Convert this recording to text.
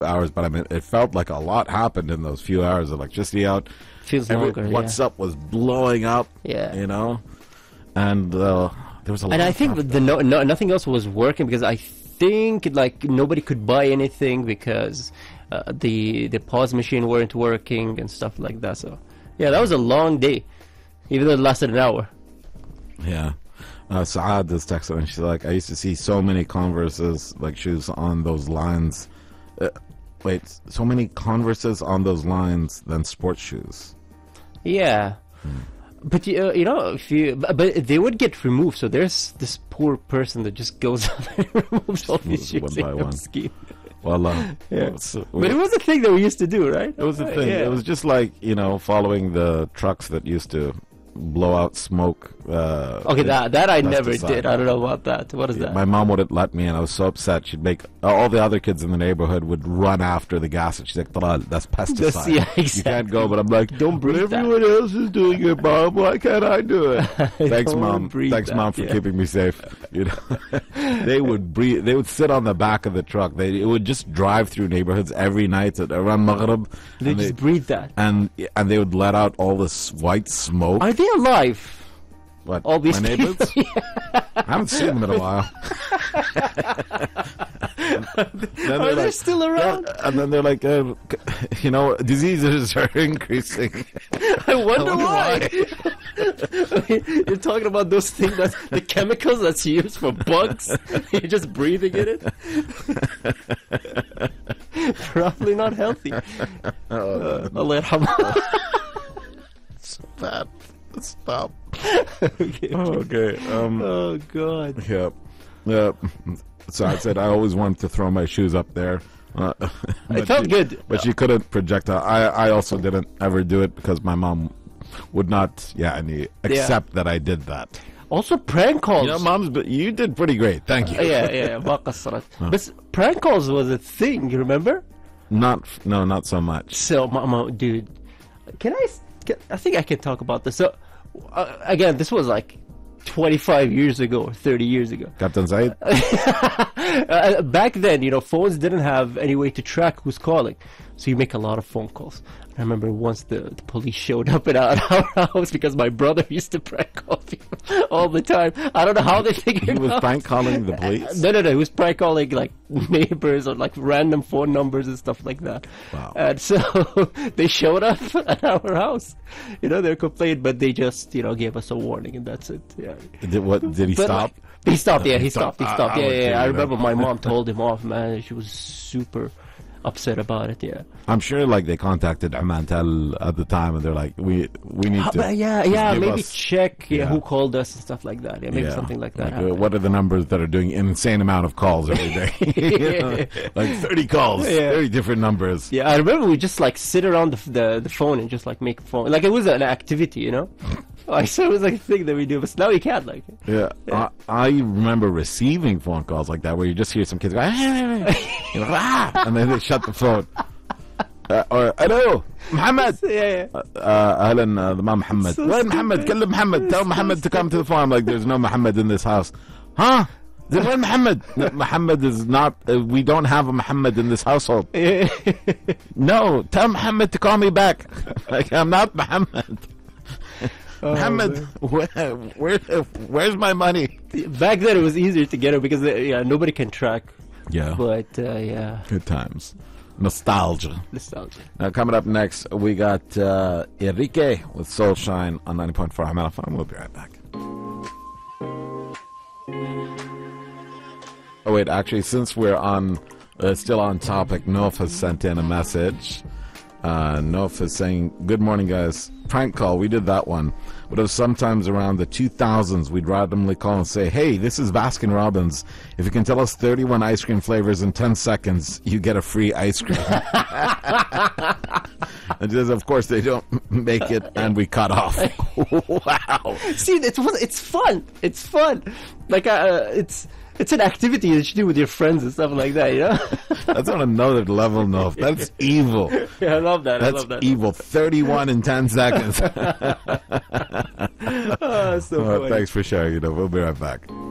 hours, but I mean, it felt like a lot happened in those few hours. Electricity out. Feels longer. What's up was blowing up. Yeah. You know, and there was a lot. And I think nothing else was working because I think like nobody could buy anything because the pause machine weren't working and stuff like that. So yeah, that was a long day, even though it lasted an hour. Yeah. Saad is texting and she's like, I used to see so many Converses, like shoes on those lines. So many Converses on those lines than sports shoes. Yeah. But you know, but they would get removed. So there's this poor person that just goes up and removes all these shoes one by one. scheme. Well, yeah. But it was a thing that we used to do, right? It was a thing. Yeah. It was just like, you know, following the trucks that used to blow out smoke. Okay, that I never did. I don't know about that. What is that? My mom wouldn't let me, and I was so upset. She'd make all the other kids in the neighborhood would run after the gas, and she's like, "Talal, that's pesticide. Yeah, exactly. You can't go." But I'm like, don't breathe that. Everyone else is doing it, Mom. Why can't I do it? Thanks, Don't Mom. breathe Thanks, that, Mom, for yeah. keeping me safe. You know, they would breathe. They would sit on the back of the truck. It would just drive through neighborhoods every night at around Maghrib. They just breathe that. And they would let out all this white smoke. Are they alive? What, all these my neighbors? I haven't seen them in a while. Are they still around? And then they're like, you know, diseases are increasing. I wonder why. You're talking about those things, the chemicals that's used for bugs. You're just breathing in it. Probably not healthy. Allah yarhamah. So bad. Stop. Okay. Okay. Oh God. Yeah. So I said I always wanted to throw my shoes up there. It felt good, but she couldn't projectile. I also didn't ever do it because my mom would not. Accept that I did that. Also, prank calls. You know, but you did pretty great. Thank you. Yeah. But prank calls was a thing. You remember? Not so much. So, dude, I think I can talk about this. So, again, this was like 25 years ago or 30 years ago. Captain Zaid? Back then, you know, phones didn't have any way to track who's calling. So you make a lot of phone calls. I remember once the police showed up at our house because my brother used to prank call people all the time. I don't know how they figured it out. He was prank calling the police? No. He was prank calling like neighbors or like random phone numbers and stuff like that. Wow. And so they showed up at our house. You know, they complained, but they just, you know, gave us a warning and that's it. Yeah. Did he stop? He stopped, yeah, he stopped. I I remember my mom told him off, man. She was super upset about it, yeah. I'm sure like they contacted Amantel at the time and they're like, we need to maybe check who called us and stuff like that. Yeah, maybe something like that. Like, what are the numbers that are doing an insane amount of calls every day? You know, like 30 calls, 30 different numbers. Yeah, I remember we just like sit around the phone and just like make phone. Like it was an activity, you know? I saw it was like a thing that we do, but now we can't like it. Yeah. I remember receiving phone calls like that where you just hear some kids go, and then they shut the phone. Or hello Muhammad. أهلا the mom Muhammad. Where Muhammad? كلم Muhammad. Tell Muhammad to come to the phone. I'm like, there's no Muhammad in this house. Huh? Then where Muhammad? No, Muhammad is not. We don't have a Muhammad in this household. No, tell Muhammad to call me back. Like, I'm not Muhammad. Muhammad, where's my money? Back then it was easier to get it because nobody can track. Yeah. But yeah. Good times. Nostalgia. Coming up next, we got Enrique with Soul Shine on 90.4 Hamala FM. We'll be right back. Oh wait, actually, since we're on still on topic, Nof has sent in a message. Nof is saying, good morning guys, prank call, we did that one, but it was sometimes around the 2000s. We'd randomly call and say, hey, this is Baskin Robbins, if you can tell us 31 ice cream flavors in 10 seconds you get a free ice cream. And just, of course they don't make it and we cut off. Wow. See, it's fun like it's an activity that you do with your friends and stuff like that, you know? That's on another level, Nof. That's evil. Yeah, I love that. That's evil. 31 in 10 seconds. So Thanks for sharing it. We'll be right back.